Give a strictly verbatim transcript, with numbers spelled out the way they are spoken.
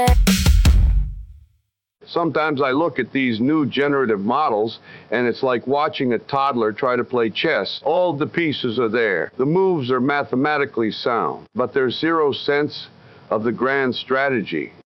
Sometimes I look at these new generative models, and it's like watching a toddler try to play chess. All the pieces are there. The moves are mathematically sound, but there's zero sense of the grand strategy.